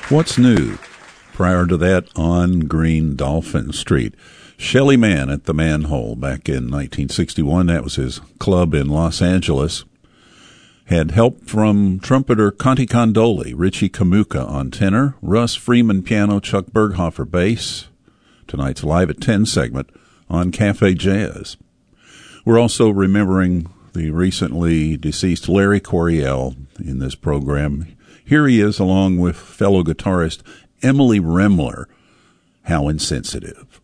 What's New? Prior to that, On Green Dolphin Street. Shelly Manne at the Manhole back in 1961. That was his club in Los Angeles. Had help from trumpeter Conte Condoli, Richie Kamuka on tenor, Russ Freeman piano, Chuck Berghofer bass. Tonight's Live at 10 segment on Cafe Jazz. We're also remembering the recently deceased Larry Coryell in this program. Here he is along with fellow guitarist Emily Remler. How Insensitive.